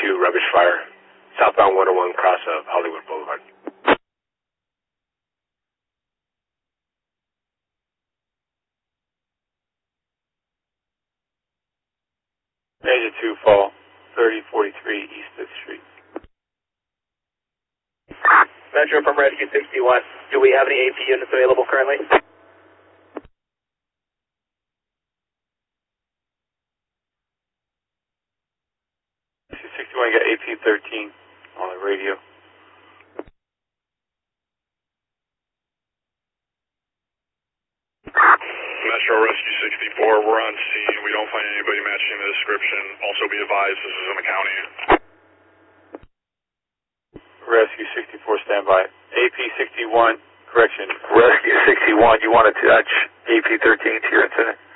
2, rubbish fire. Southbound 101 cross of Hollywood Boulevard. Major 2, fall 3043 East 5th Street. Metro from Rescue 61. Do we have any AP units available currently? Rescue 61, you got AP 13 on the radio. Metro Rescue 64, we're on scene. We don't find anybody matching the description. Also be advised, this is in the county. Rescue 64, standby. AP 61, correction. Rescue 61, you want to touch AP 13 to your incident?